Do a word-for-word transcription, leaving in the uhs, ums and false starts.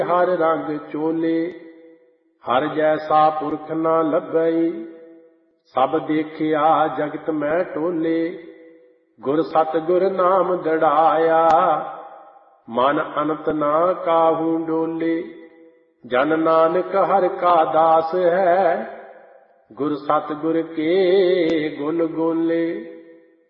हर रंग चोले, हर जैसा पुरख न लभई, सब देखिया जगत में टोले। गुर सतगुर नाम दड़ाया, मन अनंत ना काहू डोले। जन नानक हर का दास है, गुर सतगुर के गुण गोले।